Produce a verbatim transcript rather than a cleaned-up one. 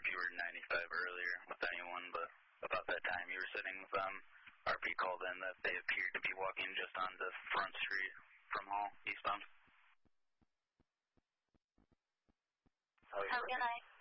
if you were ninety-five earlier with anyone, but about that time you were sitting with them, R P called in that they appeared to be walking just on the front street from Hall, eastbound. How can I?